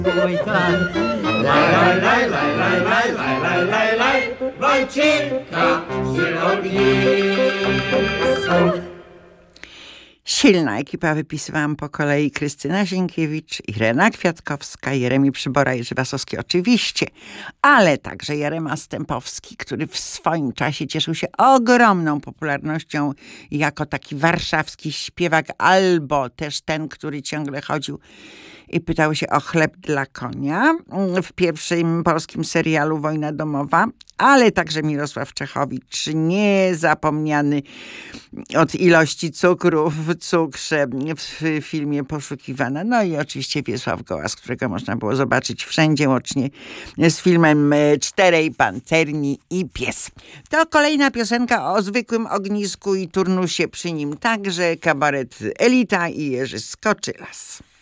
Mój tak. Laj, laj, laj, laj, laj, laj, laj, laj, laj, laj, Wojciechka Zielogniską. Silna ekipa, wypisywałam po kolei: Krystyna Zienkiewicz, Irena Kwiatkowska, Jeremi Przybora, Jerzy Wasowski oczywiście, ale także Jarema Stępowski, który w swoim czasie cieszył się ogromną popularnością jako taki warszawski śpiewak, albo też ten, który ciągle chodził i pytał się o chleb dla konia w pierwszym polskim serialu Wojna domowa, ale także Mirosław Czechowicz, niezapomniany od ilości cukru w cukrze w filmie Poszukiwana. No i oczywiście Wiesław Gołas, którego można było zobaczyć wszędzie, łącznie z filmem Czterej pancerni i pies. To kolejna piosenka o zwykłym ognisku i turnusie przy nim, także kabaret Elita i Jerzy Skoczylas.